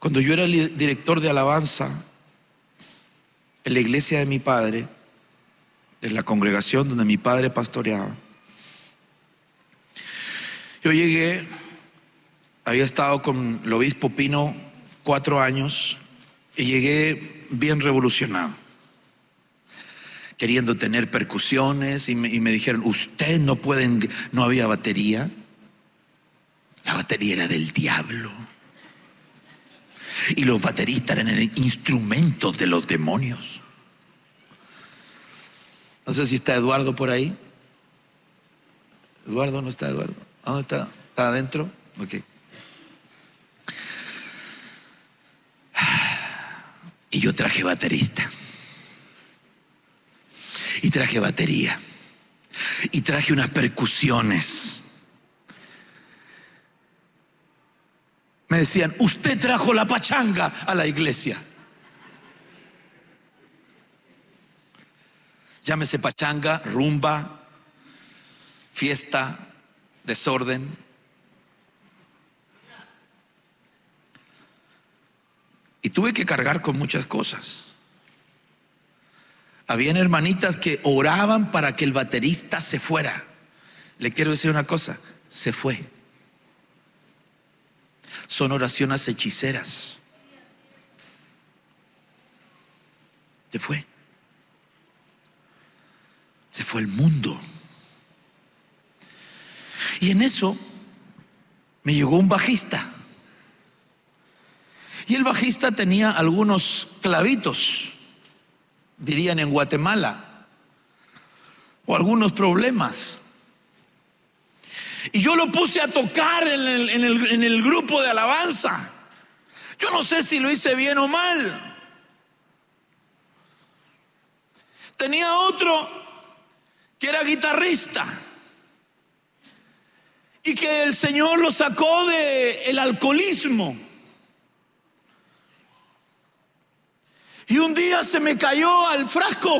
Cuando yo era el director de alabanza en la iglesia de mi padre, en la congregación donde mi padre pastoreaba, yo llegué, había estado con el obispo Pino 4 años y llegué bien revolucionado, queriendo tener percusiones, y me dijeron: ustedes no pueden, no había batería. La batería era del diablo y los bateristas eran instrumentos de los demonios. No sé si está Eduardo por ahí. Eduardo, ¿no está Eduardo? ¿Dónde está? ¿Está adentro? Ok. Y yo traje baterista, y traje batería, y traje unas percusiones. Me decían: usted trajo la pachanga a la iglesia. Llámese pachanga, rumba, fiesta, desorden. Y tuve que cargar con muchas cosas. Habían hermanitas que oraban para que el baterista se fuera. Le quiero decir una cosa: se fue. Son oraciones hechiceras. Se fue. Se fue el mundo. Y en eso me llegó un bajista. Y el bajista tenía algunos clavitos, dirían en Guatemala, o algunos problemas. Y yo lo puse a tocar en el grupo de alabanza. Yo no sé si lo hice bien o mal. Tenía otro que era guitarrista y que el Señor lo sacó del alcoholismo. Y un día se me cayó al frasco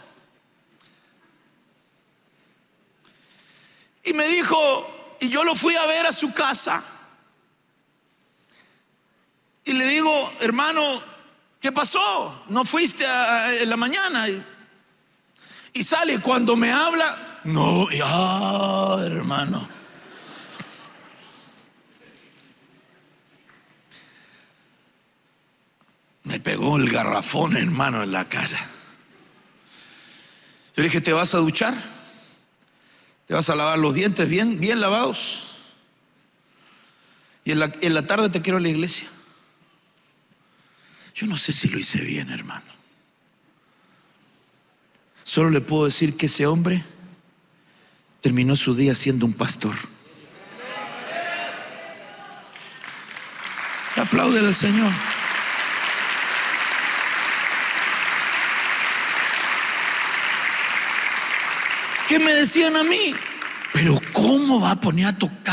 y me dijo, y yo lo fui a ver a su casa y le digo: hermano, ¿qué pasó? ¿No fuiste en la mañana? Y sale, cuando me habla, no, hermano. Me pegó el garrafón, hermano, en la cara. Yo le dije: ¿te vas a duchar? ¿Te vas a lavar los dientes bien, bien lavados? Y en la tarde te quiero a la iglesia. Yo no sé si lo hice bien, hermano. Solo le puedo decir que ese hombre terminó su día siendo un pastor. Apláudele al Señor. ¿Qué me decían a mí? Pero ¿cómo va a poner a tocar